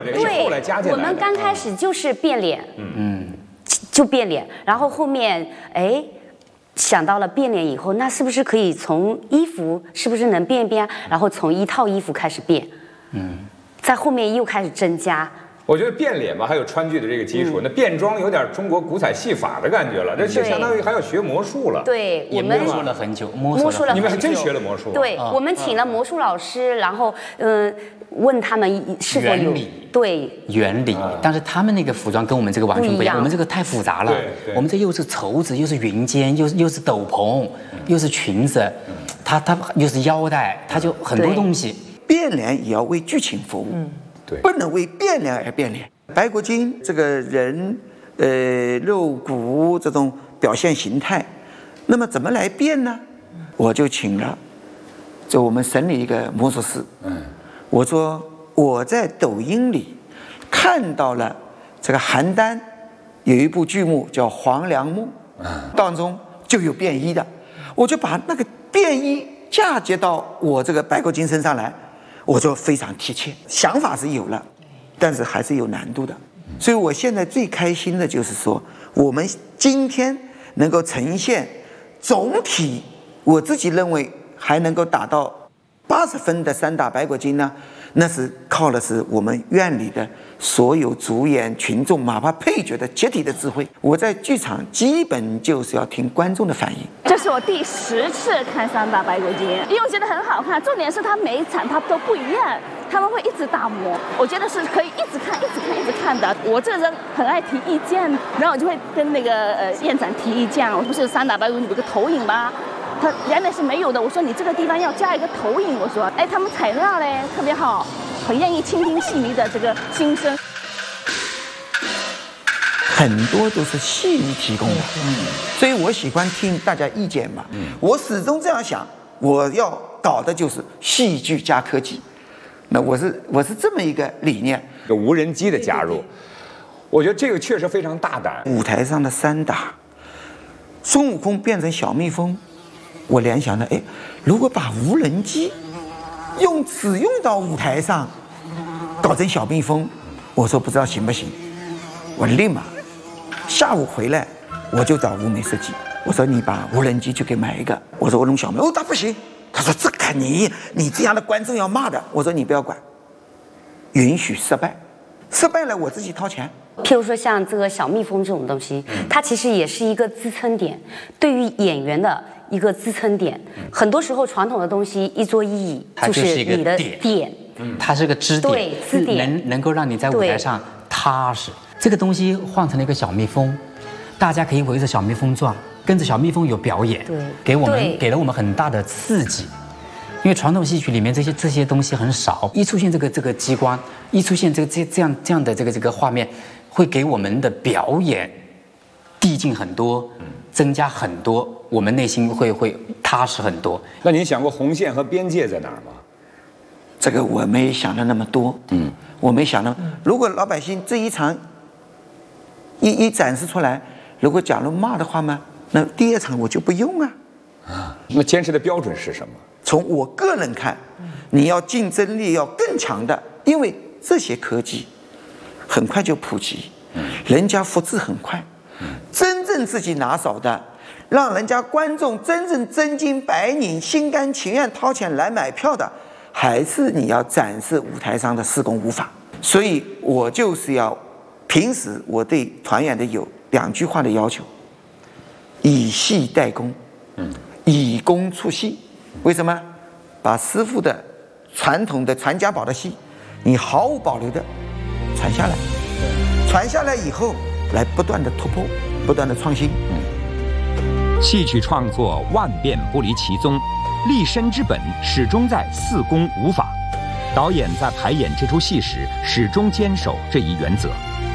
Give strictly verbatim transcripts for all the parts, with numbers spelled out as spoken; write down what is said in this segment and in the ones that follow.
对，我们刚开始就是变脸，嗯，就变脸，然后后面哎想到了变脸以后，那是不是可以从衣服是不是能变一变？然后从一套衣服开始变，嗯，在后面又开始增加。 我觉得变脸吧，还有川剧的这个基础，嗯、那变装有点中国古彩戏法的感觉了，这就相当于还要学魔术了。 对，我们摸索了很久， 摸索了很久， 你们还真学了魔术。 对，我们请了魔术老师，然后嗯、呃，问他们是否有原理对原理，但是他们那个服装跟我们这个完全不一样，我们这个太复杂了。我们这又是绸子，又是云肩，又是又是斗篷，又是裙子，它它又是腰带，它就很多东西。 变脸也要为剧情服务。嗯。不能为变脸而变脸。白骨精这个人，呃，肉骨这种表现形态，那么怎么来变呢？我就请了，就我们省里一个魔术师，嗯，我说我在抖音里看到了这个邯郸有一部剧目叫《黄粱梦》，当中就有变衣的，我就把那个变衣嫁接到我这个白骨精身上来。我说非常贴切，想法是有了，但是还是有难度的。所以我现在最开心的就是说，我们今天能够呈现总体，我自己认为还能够达到八十分的三打白骨精呢，那是靠的是我们院里的所有主演、群众，哪怕配角的集体的智慧。我在剧场基本就是要听观众的反应。 这是我第十次看三打白骨精，因为我觉得很好看。重点是它每一场它都不一样，他们会一直打磨，我觉得是可以一直看、一直看、一直看的。我这个人很爱提意见，然后我就会跟那个呃院长提意见。我不是三打白骨精有个投影吗？他原来是没有的，我说你这个地方要加一个投影，我说，哎，他们采纳嘞特别好，很愿意倾听戏迷的这个心声。 很多都是戏迷提供的，嗯，所以我喜欢听大家意见嘛。嗯，我始终这样想，我要搞的就是戏剧加科技。那我是我是这么一个理念。 有无人机的加入，我觉得这个确实非常大胆。 舞台上的三打，孙悟空变成小蜜蜂。我联想到，哎，如果把无人机用只用到舞台上，搞成小蜜蜂，我说不知道行不行。我立马下午回来，我就找吴美设计，我说你把无人机就给买一个。我说我弄小蜜，哦，他不行，他说这个你你这样的观众要骂的。我说你不要管，允许失败，失败了我自己掏钱。 譬如说像这个小蜜蜂这种东西，它其实也是一个支撑点，对于演员的一个支撑点。很多时候传统的东西一做一义，就是你的点， 它是个支点， 对，支点能能够让你在舞台上踏实。这个东西换成了一个小蜜蜂，大家可以围着小蜜蜂转，跟着小蜜蜂有表演， 对， 给我们给了我们很大的刺激。因为传统戏曲里面这些这些东西很少，一出现这个这个机关，一出现这个这这样这样的这个这个画面，会给我们的表演递进很多，增加很多，我们内心会会踏实很多。 那您想过红线和边界在哪儿吗？ 这个我没想到那么多，嗯，我没想到，如果老百姓这一场一一展示出来，如果假如骂的话嘛，那第二场我就不用啊。 啊，那坚持的标准是什么？ 从我个人看，你要竞争力要更强的，因为这些科技很快就普及，人家复制很快，真正自己拿手的，让人家观众真正真金白银、心甘情愿掏钱来买票的，还是你要展示舞台上的施工舞法。所以我就是要，平时我对团员的有两句话的要求：以戏代工，以工出戏。为什么？把师傅的传统的传家宝的戏，你毫无保留的传下来，传下来以后，来不断的突破，不断的创新。 戏曲创作万变不离其宗，立身之本始终在四功五法。导演在排演这出戏时，始终坚守这一原则。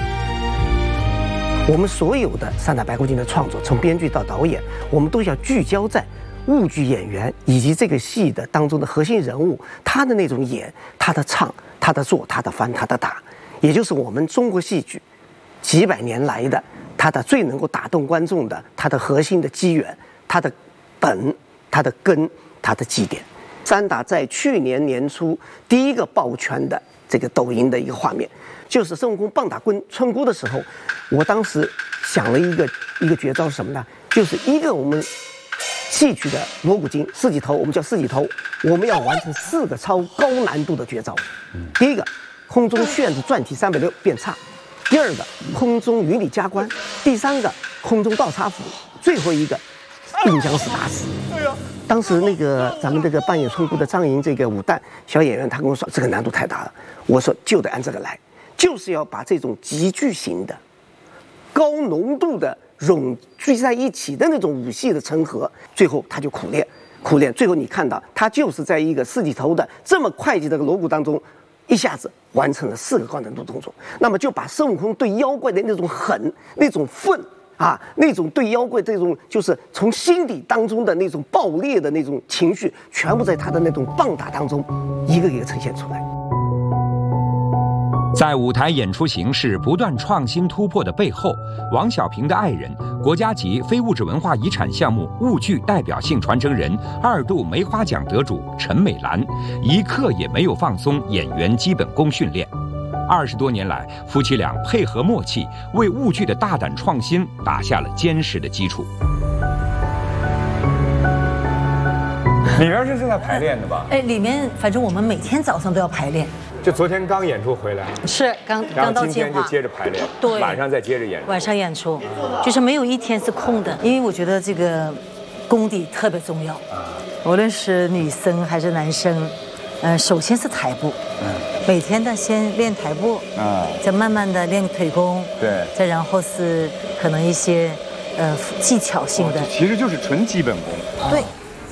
我们所有的三打白骨精的创作，从编剧到导演，我们都要聚焦在物剧演员以及这个戏的当中的核心人物，他的那种演，他的唱，他的做，他的翻，他的打，也就是我们中国戏剧几百年来的他的最能够打动观众的，他的核心的机缘，他的本，他的根，他的基点。三打在去年年初第一个抱拳的这个抖音的一个画面，就是孙悟空棒打春春姑的时候，我当时想了一个一个绝招是什么呢？就是一个我们戏曲的锣鼓经四级头，我们叫四级头，我们要完成四个超高难度的绝招。第一个，空中旋子转体三百六变叉；第二个，空中云里加官；第三个，空中倒插斧；最后一个，并将死打死。当时那个咱们这个扮演春姑的张莹这个武旦小演员，他跟我说这个难度太大了，我说就得按这个来，就是要把这种极巨型的、高浓度的融聚在一起的那种武戏的成合，最后他就苦练，苦练，最后你看到他就是在一个四级头的这么快捷的锣鼓当中，一下子完成了四个高难度动作，那么就把孙悟空对妖怪的那种狠、那种愤。啊，那种对妖怪这种就是从心底当中的那种爆裂的那种情绪，全部在他的那种棒打当中，一个一个呈现出来。 在舞台演出形式不断创新突破的背后，王小平的爱人、国家级非物质文化遗产项目婺剧代表性传承人、二度梅花奖得主陈美兰，一刻也没有放松演员基本功训练。二十多年来，夫妻俩配合默契，为婺剧的大胆创新打下了坚实的基础。 里面是正在排练的吧？ 哎，里面反正我们每天早上都要排练。 就昨天刚演出回来， 是刚刚到金华， 今天就接着排练， 对， 晚上再接着演出。 晚上演出，就是没有一天是空的，因为我觉得这个功底特别重要，无论是女生还是男生。呃，首先是台步，嗯，每天的先练台步，啊，再慢慢的练腿功， 对， 再然后是可能一些呃技巧性的， 哦、其实就是纯基本功， 对。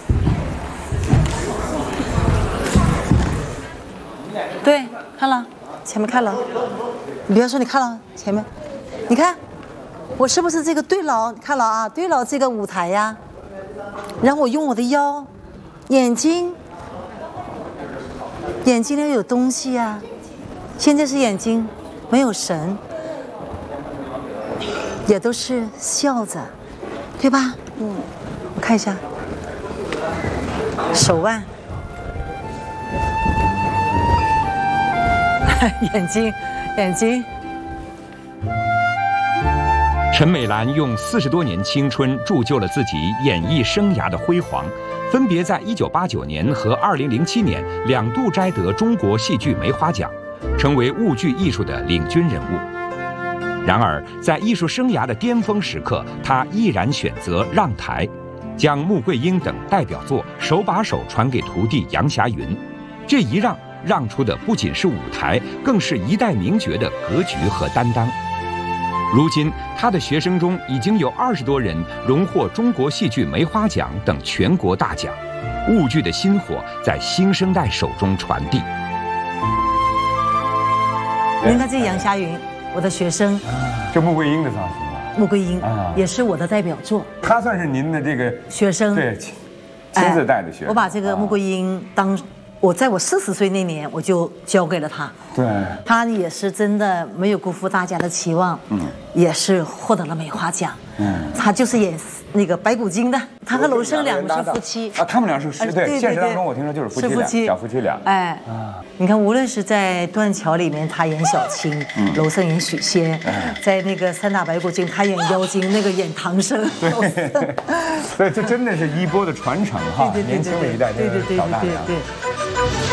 对，看了，前面看了，你不要说你看了前面，你看，我是不是这个对牢？你看了啊，对牢这个舞台呀，然后我用我的腰、眼睛。眼睛里有东西呀、啊，现在是眼睛没有神，也都是笑着，对吧？嗯，我看一下手腕、眼睛、眼睛。 陈美兰用四十多年青春铸就了自己演艺生涯的辉煌。分别在一九八九年和二零零七年两度摘得中国戏剧梅花奖，成为婺剧艺术的领军人物。然而，在艺术生涯的巅峰时刻，他毅然选择让台，将穆桂英等代表作手把手传给徒弟杨霞云。这一让，让出的不仅是舞台，更是一代名角的格局和担当。如今，他的学生中已经有二十多人荣获中国戏剧梅花奖等全国大奖，婺剧的薪火在新生代手中传递。 您看这杨霞云，我的学生， 就穆桂英的造型吧。 穆桂英也是我的代表作， 她算是您的这个学生， 对，亲自带的学生。 我把这个穆桂英当。我在我四十岁那年，我就交给了他。 对， 他也是真的没有辜负大家的期望，嗯，也是获得了梅花奖。嗯，他就是演那个白骨精的，他和娄生两个是夫妻啊，他们俩是是对，现实当中我听说就是夫妻俩，小夫妻俩。 哎，啊，你看，无论是在断桥里面他演小青，娄生演许仙，在那个三打白骨精他演妖精，那个演唐僧。 对，所以这真的是衣钵的传承哈，年轻的一代真的老大娘。